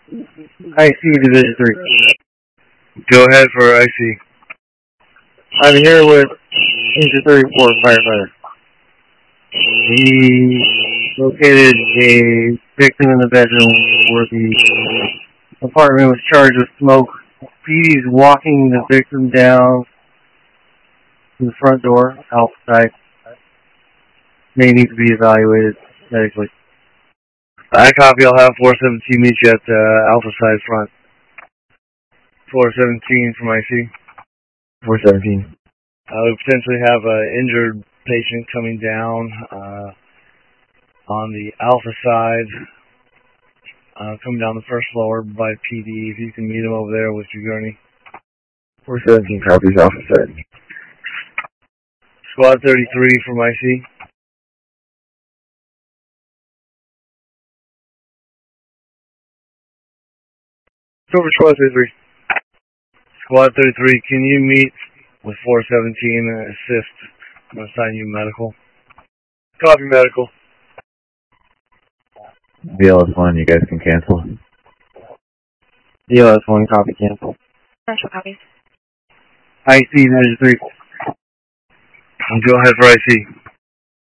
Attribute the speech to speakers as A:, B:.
A: IC Division 3.
B: Go ahead for IC.
A: I'm here with Engine 34 firefighter. He located a victim in the bedroom where the apartment was charged with smoke. PD's walking the victim down to the front door, outside. May need to be evaluated medically.
B: I copy. I'll have 417 meet you at the Alpha side front. 417 from IC.
A: 417.
B: We potentially have an injured patient coming down on the Alpha side, coming down the first floor by PD. If you can meet him over there with your gurney.
A: 417 copies Alpha side.
B: Squad 33 from IC.
A: Over Squad 33.
B: Squad 33, can you meet with 417 and assist? I'm going to assign you medical.
A: Copy medical.
C: BLS1, you guys can cancel.
A: BLS1, copy cancel.
D: Special copies.
A: IC Division 3.
B: Go ahead for IC.